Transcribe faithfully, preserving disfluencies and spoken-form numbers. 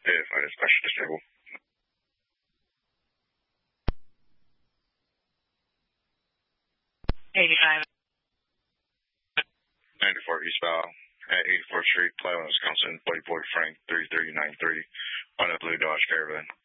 If I dispatch to stable. eighty-five. ninety-four eastbound at eighty-fourth Street, Plano, Wisconsin, forty-four Frank, three three nine three, on a blue Dodge Caravan.